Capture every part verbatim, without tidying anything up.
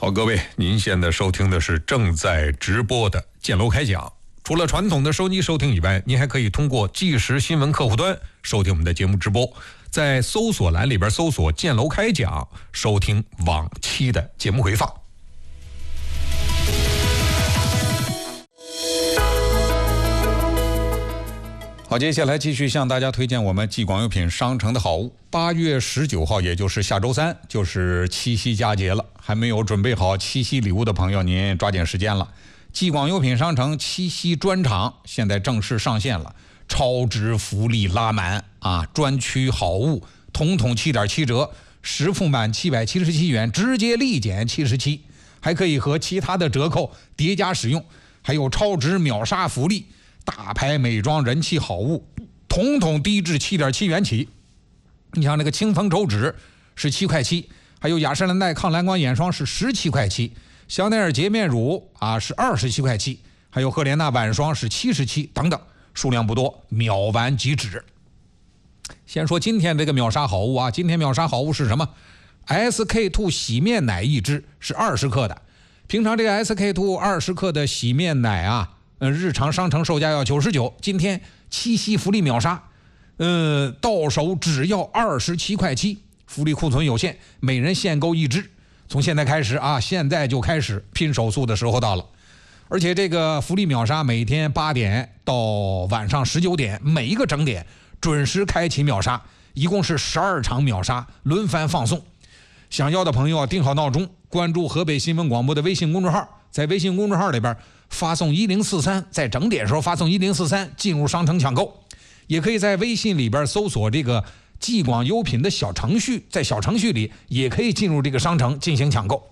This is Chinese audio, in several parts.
好，各位，您现在收听的是正在直播的建楼开讲。除了传统的收机收听以外，您还可以通过即时新闻客户端收听我们的节目直播，在搜索栏里边搜索建楼开讲，收听往期的节目回放。好，接下来继续向大家推荐我们继广优品商城的好物。八月十九号，也就是下周三，就是七夕佳节了。还没有准备好七夕礼物的朋友，您抓紧时间了。继广优品商城七夕专场现在正式上线了，超值福利拉满啊！专区好物统统七点七折，实付满七百七十七元，直接立减七十七，还可以和其他的折扣叠加使用，还有超值秒杀福利。大牌美妆人气好物统统低至七点七元起。你像那个清风抽纸是七块七，还有雅诗兰黛抗蓝光眼霜是十七块七，香奈儿洁面乳啊是二十七块七，还有赫莲娜晚霜是七十七等等，数量不多，秒完即止。先说今天这个秒杀好物啊，今天秒杀好物是什么？ S K two 洗面奶一支是二十克的。平常这个 S K two 二十克的洗面奶啊，呃，日常商城售价要九十九，今天七夕福利秒杀，呃，到手只要二十七块七，福利库存有限，每人限购一支。从现在开始啊，现在就开始拼手速的时候到了。而且这个福利秒杀每天八点到晚上十九点，每一个整点准时开启秒杀，一共是十二场秒杀，轮番放送。想要的朋友啊，定好闹钟，关注河北新闻广播的微信公众号，在微信公众号里边发送一零四三，在整点时候发送一零四三进入商城抢购，也可以在微信里边搜索这个继广优品的小程序，在小程序里也可以进入这个商城进行抢购。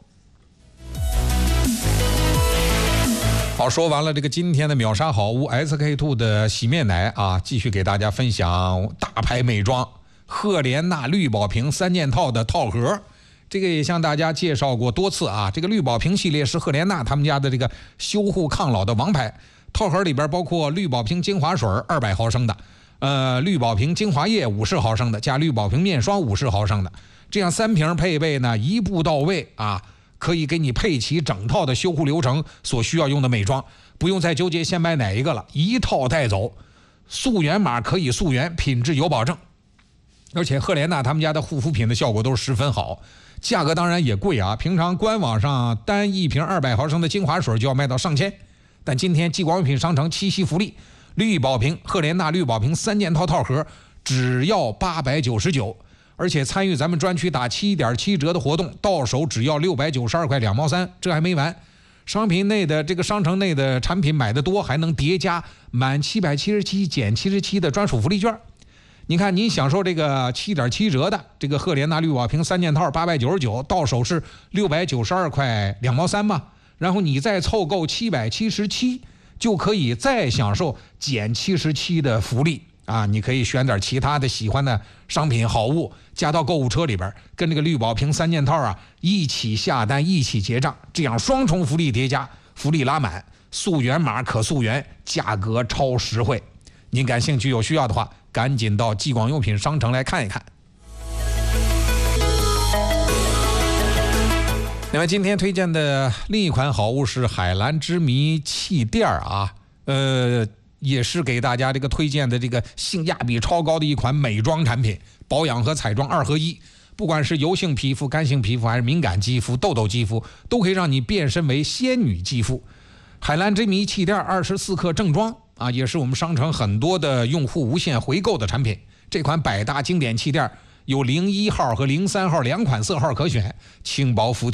好，说完了这个今天的秒杀好物 S K two 的洗面奶啊，继续给大家分享大牌美妆赫莲娜绿宝瓶三件套的套盒。这个也向大家介绍过多次啊，这个绿宝瓶系列是赫莲娜他们家的这个修护抗老的王牌。套盒里边包括绿宝瓶精华水二百毫升的，呃，绿宝瓶精华液五十毫升的，加绿宝瓶面霜五十毫升的，这样三瓶配备呢，一步到位啊，可以给你配齐整套的修护流程所需要用的美妆，不用再纠结先买哪一个了，一套带走，溯源码可以溯源，品质有保证。而且赫莲娜他们家的护肤品的效果都是十分好，价格当然也贵啊，平常官网上单一瓶二百毫升的精华水就要卖到上千，但今天继广优品商城七夕福利，绿宝瓶赫莲娜绿宝瓶三件套套盒只要八百九十九，而且参与咱们专区打七点七折的活动，到手只要六百九十二块两毛三，这还没完。商品内的这个商城内的产品买的多，还能叠加满七百七十七减七十七的专属福利券。你看，您享受这个七点七折的这个赫莲娜绿宝瓶三件套八百九十九，到手是六百九十二块两毛三嘛，然后你再凑够七百七十七，就可以再享受减七十七的福利啊！你可以选点其他的喜欢的商品好物，加到购物车里边，跟这个绿宝瓶三件套啊一起下单，一起结账，这样双重福利叠加，福利拉满，溯源码可溯源，价格超实惠。您感兴趣有需要的话，赶紧到继广优品商城来看一看。另外，今天推荐的另一款好物是海蓝之谜气垫啊，呃，也是给大家这个推荐的这个性价比超高的一款美妆产品，保养和彩妆二合一。不管是油性皮肤、干性皮肤还是敏感肌肤、痘痘肌肤，都可以让你变身为仙女肌肤。海蓝之谜气垫二十四克正装啊，也是我们商城很多的用户无限回购的产品。这款百搭经典气垫有零一号和零三号两款色号可选，轻薄服帖。